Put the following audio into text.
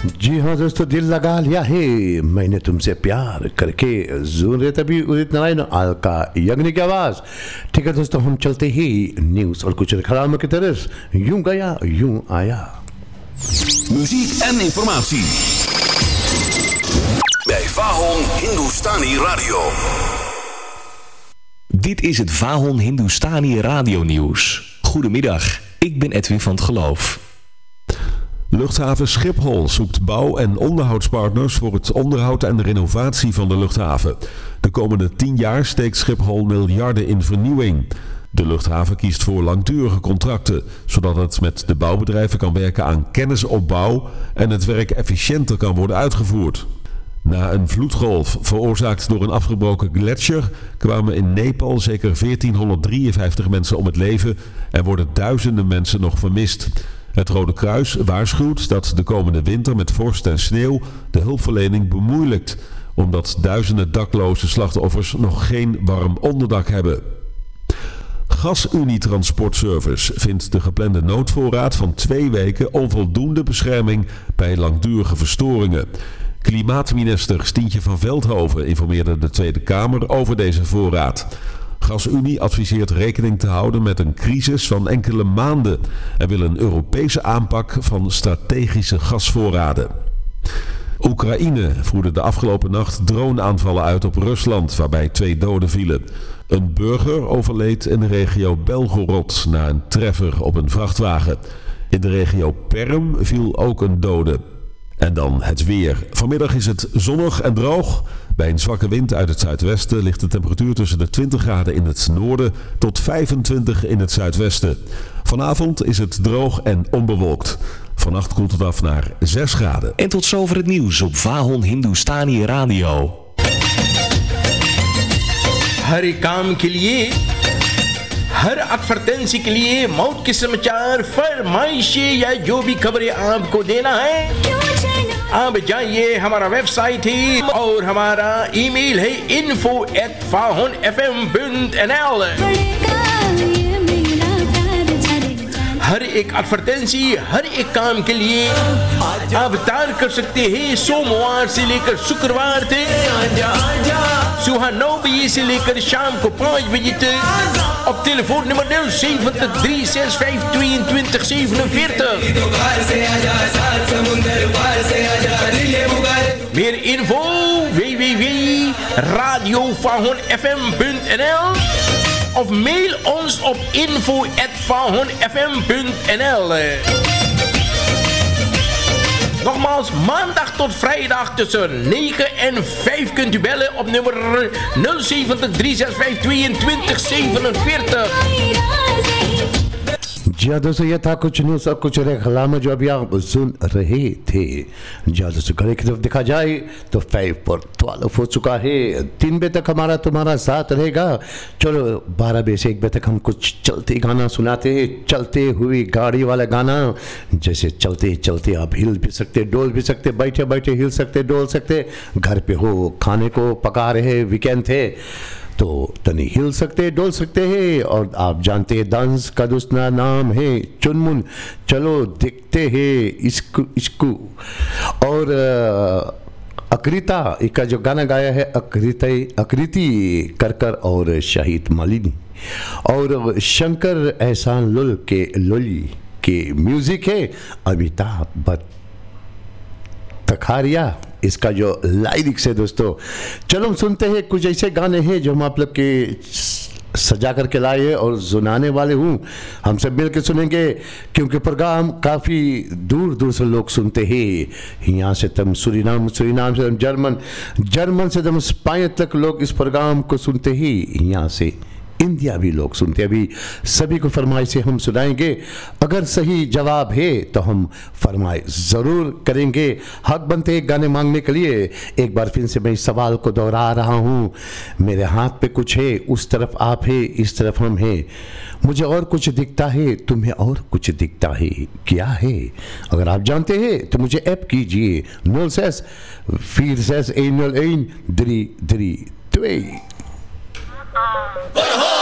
जी हाँ दोस्तों, दिल लगा लिया है मैंने तुमसे प्यार करके, जोरे तभी उदित नारायण अलका याग्निक की आवाज। ठीक है दोस्तों, हम चलते ही न्यूज और कुछ खराब की तरफ। यूं गया यूं आया, muziek en informatie bij Vahon Hindustani Radio. Dit is het Vahon Hindustani Radio Nieuws. Goedemiddag, ik ben Edwin van het Geloof. Luchthaven Schiphol zoekt bouw- en onderhoudspartners voor het onderhoud en de renovatie van de luchthaven. De komende 10 jaar steekt Schiphol miljarden in vernieuwing. De luchthaven kiest voor langdurige contracten, zodat het met de bouwbedrijven kan werken aan kennisopbouw en het werk efficiënter kan worden uitgevoerd. Na een vloedgolf veroorzaakt door een afgebroken gletsjer kwamen in Nepal zeker 1453 mensen om het leven en worden duizenden mensen nog vermist. Het Rode Kruis waarschuwt dat de komende winter met vorst en sneeuw de hulpverlening bemoeilijkt, omdat duizenden dakloze slachtoffers nog geen warm onderdak hebben. GasUnie Transportservice vindt de geplande noodvoorraad van 2 weken onvoldoende bescherming bij langdurige verstoringen. Klimaatminister Stientje van Veldhoven informeerde de Tweede Kamer over deze voorraad. GasUnie adviseert rekening te houden met een crisis van enkele maanden en wil een Europese aanpak van strategische gasvoorraden. Oekraïne voerde de afgelopen nacht droneaanvallen uit op Rusland, waarbij 2 doden vielen. Een burger overleed in de regio Belgorod na een treffer op een vrachtwagen. In de regio Perm viel ook een dode. En dan het weer. Vanmiddag is het zonnig en droog. Bij een zwakke wind uit het zuidwesten ligt de temperatuur tussen de 20 graden in het noorden tot 25 in het zuidwesten. Vanavond is het droog en onbewolkt. Vannacht koelt het af naar 6 graden. En tot zover het nieuws op Vahon Hindustani Radio. हर काम के लिए, हर advertisement के लिए, मौत के समाचार, फरमाइशें या जो भी खबरें आपको देना है, आप जाइए, हमारा वेबसाइट है और हमारा ईमेल है info@fahonfm.nl। हर एक एडवर्टाइजेंसी, हर एक काम के लिए आप तार कर सकते हैं सोमवार से लेकर शुक्रवार तक सुबह 9 बजे से लेकर शाम को 5 बजे तक। Op telefoonnummer 070-365-2247. Meer info www.radiovahonfm.nl of mail ons op info@vahonfm.nl. Nogmaals, maandag tot vrijdag tussen 9 en 5 kunt u bellen op nummer 070-365-2247. जी हाँ दोस्तों, ये था कुछ न्यूज़ और कुछ रेखलाम जो अभी आप सुन रहे थे। जी हाँ दोस्तों, घड़ी की तरफ देखा जाए तो 5:12 हो चुका है। 3 बजे तक हमारा तुम्हारा साथ रहेगा। चलो 12 बजे से 1 बजे तक हम कुछ चलते गाना सुनाते हैं, चलते हुए गाड़ी वाला गाना। जैसे चलते चलते आप हिल भी सकते, डोल भी सकते, बैठे बैठे हिल सकते, डोल सकते। घर पे हो, खाने को पका रहे, वीकेंड थे तो तनी हिल सकते, डोल सकते हैं। और आप जानते हैं डांस का दूसरा नाम है चुनमुन। चलो देखते हैं इसको इसको। और अकृता का जो गाना गाया है अकृति करकर और शाहिद मालिनी और शंकर एहसान लुल के लोली के म्यूजिक है अमिताभ तखारिया। इसका जो लाइरिक्स है दोस्तों, चलो हम सुनते हैं। कुछ ऐसे गाने हैं जो हम आप लोग के सजा करके लाए हैं और सुनाने वाले हूँ। हम सब मिल के सुनेंगे क्योंकि प्रोग्राम काफ़ी दूर दूर से लोग सुनते हैं। यहाँ से तम सूरीनाम, सूरीनाम से तम जर्मन, जर्मन से तम स्पेन तक लोग इस प्रोग्राम को सुनते ही। यहाँ से इंडिया भी लोग सुनते हैं। अभी सभी को फरमाइश से हम सुनाएंगे। अगर सही जवाब है तो हम फरमाइश ज़रूर करेंगे। हक बनते हैं गाने मांगने के लिए। एक बार फिर से मैं इस सवाल को दोहरा रहा हूँ। मेरे हाथ पे कुछ है, उस तरफ आप है, इस तरफ हम हैं। मुझे और कुछ दिखता है, तुम्हें और कुछ दिखता है, क्या है? अगर आप जानते हैं तो मुझे ऐप कीजिए 06-461-332।